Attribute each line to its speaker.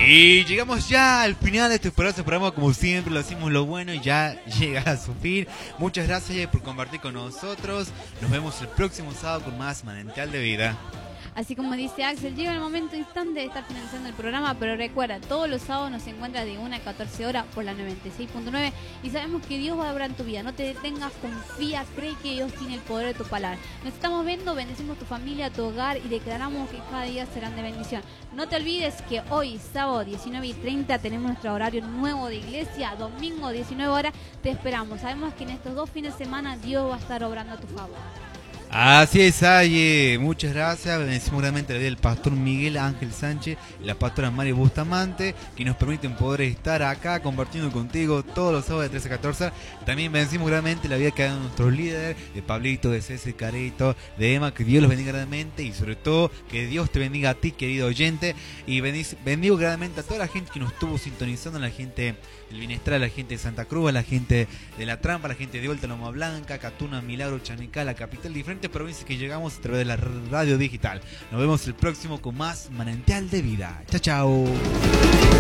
Speaker 1: Y llegamos ya al final de este programa, como siempre lo hacemos lo bueno y ya llega a su fin. Muchas gracias por compartir con nosotros. Nos vemos el próximo sábado con más Manantial de Vida.
Speaker 2: Así como dice Axel, llega el momento instante de estar finalizando el programa, pero recuerda, todos los sábados nos encuentras de 1 a 14 horas por la 96.9 y sabemos que Dios va a obrar en tu vida. No te detengas, confía, cree que Dios tiene el poder de tu palabra. Nos estamos viendo, bendecimos tu familia, tu hogar y declaramos que cada día serán de bendición. No te olvides que hoy, sábado 19:30, tenemos nuestro horario nuevo de iglesia, domingo 19 horas, te esperamos. Sabemos que en estos 2 fines de semana Dios va a estar obrando a tu favor.
Speaker 1: Así es, Aye. Muchas gracias. Bendecimos realmente la vida del pastor Miguel Ángel Sánchez y la pastora María Bustamante, que nos permiten poder estar acá compartiendo contigo todos los sábados de 13 a 14. También bendecimos realmente la vida que de nuestros líderes, de Pablito, de César, Carito, de Emma. Que Dios los bendiga grandemente y sobre todo que Dios te bendiga a ti, querido oyente. Y bendigo grandemente a toda la gente que nos estuvo sintonizando, la gente del Bienestar, la gente de Santa Cruz, la gente de La Trampa, la gente de Volta, Loma Blanca, Catuna, Milagro, Chanicá, la capital, diferentes provincias que llegamos a través de la radio digital. Nos vemos el próximo con más Manantial de Vida. Chao, chao.